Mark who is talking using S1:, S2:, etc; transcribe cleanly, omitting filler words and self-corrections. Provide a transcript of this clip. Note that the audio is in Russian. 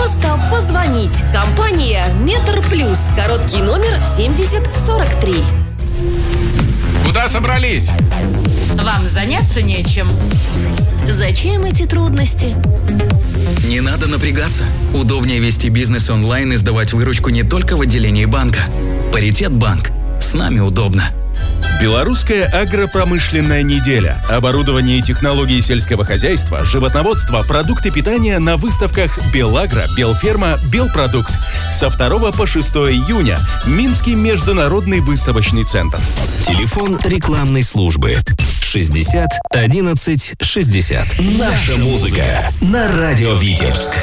S1: просто позвонить. Компания «Метр Плюс». Короткий номер 7043.
S2: Куда собрались?
S3: Вам заняться нечем.
S1: Зачем эти трудности?
S4: Не надо напрягаться. Удобнее вести бизнес онлайн и сдавать выручку не только в отделении банка. Паритет банк. С нами удобно.
S5: Белорусская агропромышленная неделя. Оборудование и технологии сельского хозяйства, животноводство, продукты питания на выставках «Белагро», «Белферма», «Белпродукт». Со 2 по 6 июня. Минский международный выставочный центр.
S6: Телефон рекламной службы 60 11 60. Наша музыка на радио Витебск.